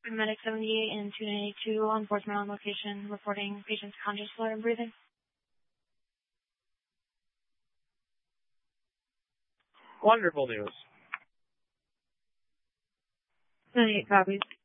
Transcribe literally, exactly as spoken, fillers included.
Medic seventy-eight and two ninety-two on Fourth Maryland location reporting patient's conscious, slow, and breathing. Wonderful news. ninety-eight copies.